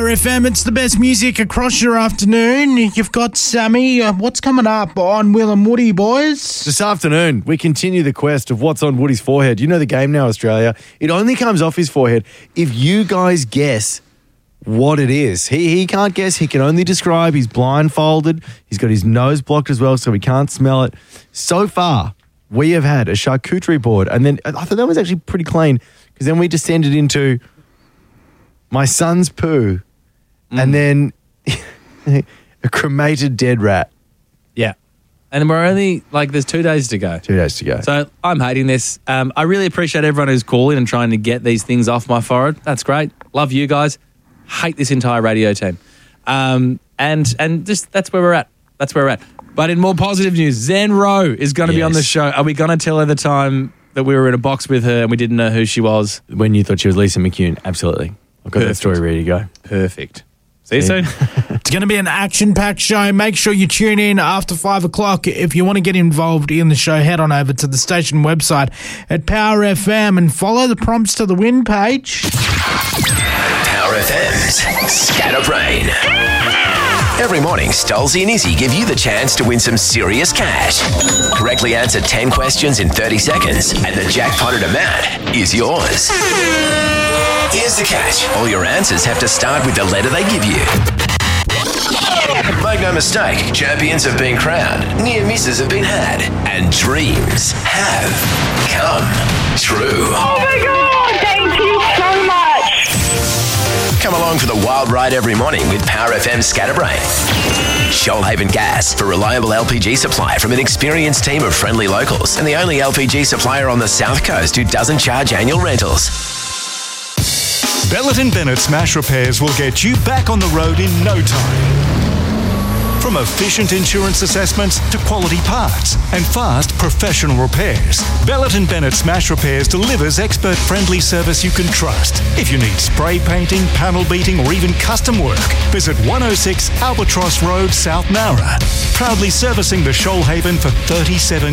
FM, it's the best music across your afternoon. You've got Sammy. What's coming up on Will and Woody, boys? This afternoon, we continue the quest of what's on Woody's forehead. You know the game now, Australia. It only comes off his forehead if you guys guess what it is. He can't guess. He can only describe. He's blindfolded. He's got his nose blocked as well, so we can't smell it. So far, we have had a charcuterie board, and then I thought that was actually pretty clean because then we descended into my son's poo, and then a cremated dead rat. Yeah. And we're only, there's 2 days to go. 2 days to go. So I'm hating this. I really appreciate everyone who's calling and trying to get these things off my forehead. That's great. Love you guys. Hate this entire radio team. And just that's where we're at. That's where we're at. But in more positive news, Zen Rowe is going to be on the show. Are we going to tell her the time that we were in a box with her and we didn't know who she was? When you thought she was Lisa McCune. Absolutely. I've got that story ready to go. Perfect. See you soon. It's going to be an action-packed show. Make sure you tune in after 5 o'clock. If you want to get involved in the show, head on over to the station website at Power FM and follow the prompts to the win page. Power FM's Scatterbrain. Every morning, Stolzy and Izzy give you the chance to win some serious cash. Correctly answer 10 questions in 30 seconds, and the jackpotted amount is yours. Here's the catch. All your answers have to start with the letter they give you. Make no mistake, champions have been crowned, near misses have been had, and dreams have come true. Oh my God, thank you so much. Come along for the wild ride every morning with Power FM Scatterbrain. Shoalhaven Gas, for reliable LPG supply from an experienced team of friendly locals, and the only LPG supplier on the South Coast who doesn't charge annual rentals. Bellet & Bennett Smash Repairs will get you back on the road in no time. From efficient insurance assessments to quality parts and fast professional repairs, Bellet & Bennett Smash Repairs delivers expert-friendly service you can trust. If you need spray painting, panel beating or even custom work, visit 106 Albatross Road, South Nowra. Proudly servicing the Shoalhaven for 37